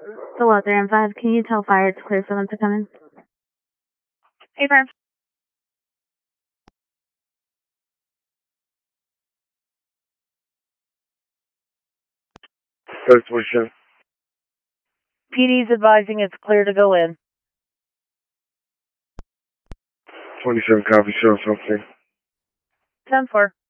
Still out there, M5. Can you tell fire it's clear for them to come in? Affirm. Situation. PD's advising it's clear to go in. 27 copy, show something. 10-4.